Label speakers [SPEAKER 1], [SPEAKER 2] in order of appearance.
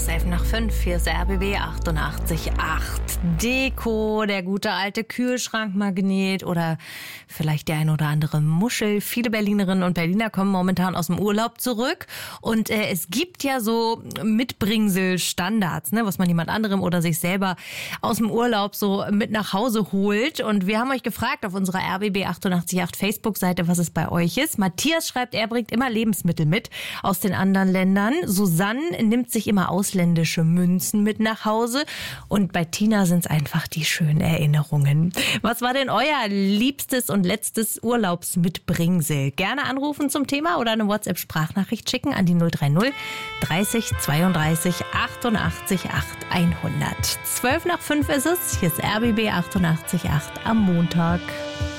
[SPEAKER 1] 11 nach 5, hier ist RBB 88.8. Deko, der gute alte Kühlschrankmagnet oder vielleicht die ein oder andere Muschel. Viele Berlinerinnen und Berliner kommen momentan aus dem Urlaub zurück und es gibt ja so Mitbringsel-Standards, ne, was man jemand anderem oder sich selber aus dem Urlaub so mit nach Hause holt. Und wir haben euch gefragt auf unserer RBB 88.8 Facebook-Seite, was es bei euch ist. Matthias schreibt, er bringt immer Lebensmittel mit aus den anderen Ländern. Susanne nimmt sich immer ausländische Münzen mit nach Hause. Und bei Tina sind es einfach die schönen Erinnerungen. Was war denn euer liebstes und letztes Urlaubsmitbringsel? Gerne anrufen zum Thema oder eine WhatsApp-Sprachnachricht schicken an die 030 30 32 88 8 100. 12 nach 5 ist es. Hier ist RBB 88.8 am Montag.